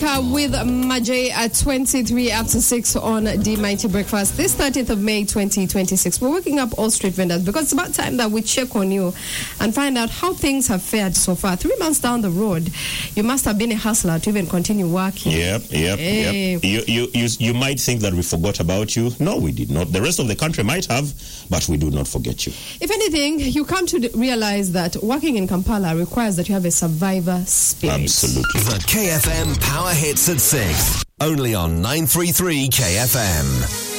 With Majay at 23 after 6 on the Mighty Breakfast. This 13th of May 2026. We're waking up all street vendors because it's about time that we check on you and find out how things have fared so far. 3 months down the road, you must have been a hustler to even continue working. Yep. You might think that we forgot about you. No, we did not. The rest of the country might have, but we do not forget you. If anything, you come to realize that working in Kampala requires that you have a survivor spirit. Absolutely. The KFM Power Hits at 6. Only on 933 KFM.